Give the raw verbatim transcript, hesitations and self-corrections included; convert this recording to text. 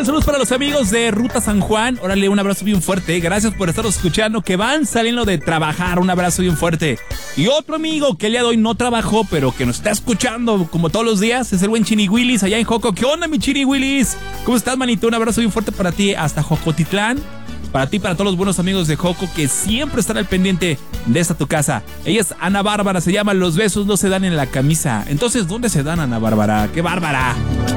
Oigan, saludos para los amigos de Ruta San Juan. Órale, un abrazo bien fuerte. Gracias por estarnos escuchando, que van saliendo de trabajar. Un abrazo bien fuerte. Y otro amigo que el día de hoy no trabajó, pero que nos está escuchando como todos los días, es el buen Chini Willis allá en Joco. ¿Qué onda, mi Chini Willis? ¿Cómo estás, manito? Un abrazo bien fuerte para ti hasta Jocotitlán. Para ti, para todos los buenos amigos de Joco que siempre están al pendiente de esta tu casa. Ella es Ana Bárbara, se llama Los besos no se dan en la camisa. Entonces, ¿dónde se dan, Ana Bárbara? ¡Qué bárbara!